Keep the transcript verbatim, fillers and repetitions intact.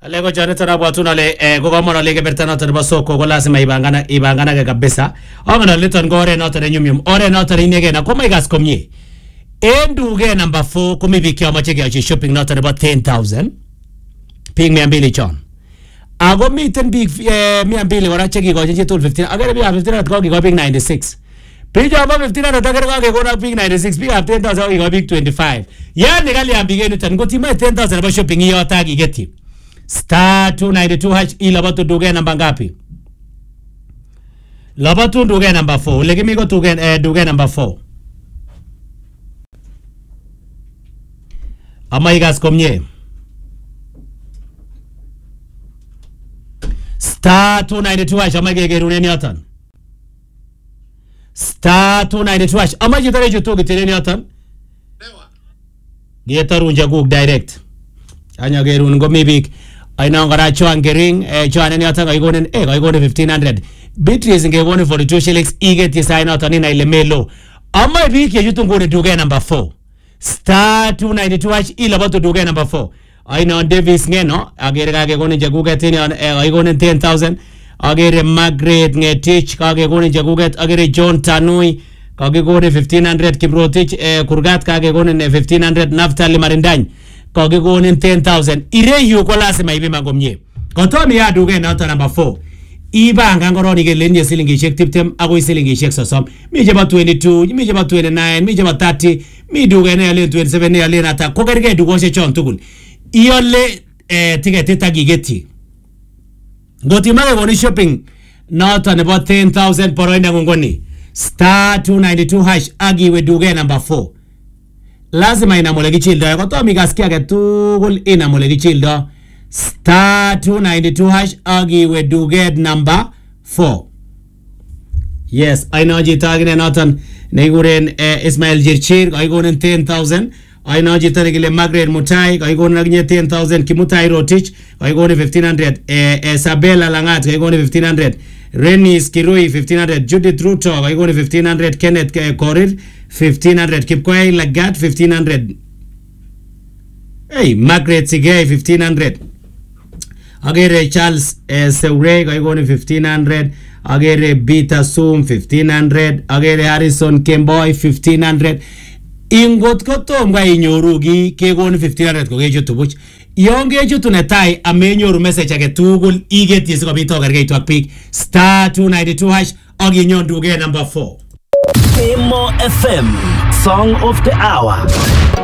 Lego Jonathan abwatun ale eh ko komo ale keberta noton nebo soko ko lazima ibangana ibangana ke kabisa. Ongen liton ko ore noton nyumyum. Ore noton inege na ko maigas komye. Enduge number four ko mi biik yomoche keyochi shopping noton nebo ten thousand. Ping mia mbili chon. Ago miten biik mia mbili kora che kikochi chitul fifteen. Agere biik fifteen ko kikochi biik ninety-six. Biik chobo fifteen agere ko kekona biik ninety-six, biik ten thousand kikochi biik twenty-five. Yani kali ambige niton ko tima ten thousand nebo shopping iyo tagi geti. Star two ninety-two hash ilabatu duge namba ngapi? Labatu duge number four. Legimi ko duge eh, duge number four. Ama igas komye. Star two ninety-two hash ama gegerune nyotan. Star two ninety-two hash ama jitare jutu gitire nyotan. Dewa. Getaru njaguk direct. Anya gerun ngo mibik. Aina ngara chuan gering eh chuan ni atanga igonen eh igonen fifteen hundred. Beatrice ngegone forty-two shillings iget sign out ani na ile melo. Ama biki yutu ngone duge number four. Star two ninety-two hash ila batu duge number four. Aina Davis ngeno agere kage gone jaguget ni eh igonen ten thousand. Agere Margaret ngetich kage gone jaguget agere John Tanui kage gone fifteen hundred Kiprotich eh kurgat kage gone fifteen hundred Naftali Marindany kage gone ten thousand. Ire yu ko lazima ibe magomye. Kotomi ya duge na number four. Iba ngangoroni ke lenye silingishek tiptem agoi silingishek sosom. Mi jeba twenty-two, mi jeba twenty-nine, mi jeba thirty, mi duge ne ale twenty-seven ne ale nata ko gerge dugo se chon tugul. Iyole eh ticket tagigeti. Ngoti mage goni shopping nata nebo ten thousand poroina ngongoni. Star two ninety-two hash agi we duge number four. Lazima inamolegi childo. Kotomi gaskia ke tugul inamolegi childo. Star two ninety-two hash agi we duget number four. Yes, I know jitagine notan neguren uh, Ismail Jirchir I go in ten thousand. I know jitagile Margaret Mutai I go in ten thousand. Kimutai Rotich I go in fifteen hundred. uh, Isabella Langat I go in fifteen hundred. Renny Skirui fifteen hundred. Judith Ruto I go in fifteen hundred. Kenneth uh, Korir fifteen hundred. Kipkwai Lagat fifteen hundred. Hey, Margaret Sigay fifteen hundred. Agere Charles uh, Seureg I go in fifteen hundred. Agere Bita Sum fifteen hundred. Agere Harrison Kemboy fifteen hundred. Ingot kotom ga inyorugi ke go in fifteen hundred ko gejo tubuch. Yonge jutu netai amenyoru message age tugul igeti sikobit ogerge to pick star two ninety-two hash aginyon duge number four. Emo F M Song of the Hour.